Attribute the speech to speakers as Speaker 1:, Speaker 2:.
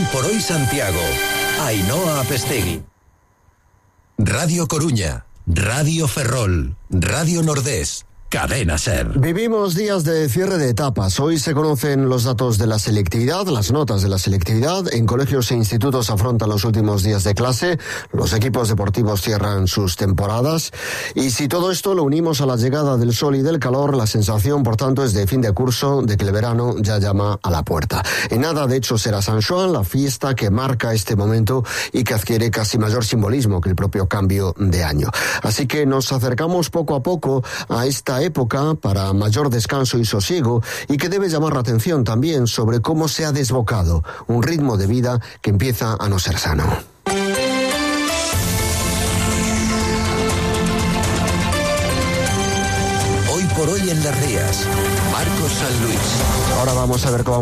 Speaker 1: por hoy Santiago. Ainhoa Apestegui. Radio Coruña, Radio Ferrol, Radio Nordés, Cadena Ser.
Speaker 2: Vivimos días de cierre de etapas. Hoy se conocen los datos de la selectividad, las notas de la selectividad. En colegios e institutos afrontan los últimos días de clase. Los equipos deportivos cierran sus temporadas. Y si todo esto lo unimos a la llegada del sol y del calor, la sensación, por tanto, es de fin de curso, de que el verano ya llama a la puerta. En nada, de hecho, será San Xoán la fiesta que marca este momento y que adquiere casi mayor simbolismo que el propio cambio de año. Así que nos acercamos poco a poco a esta época para mayor descanso y sosiego, y que debe llamar la atención también sobre cómo se ha desbocado un ritmo de vida que empieza a no ser sano.
Speaker 1: Hoy por hoy en Las Rías, Marcos San Luis.
Speaker 2: Ahora vamos a ver cómo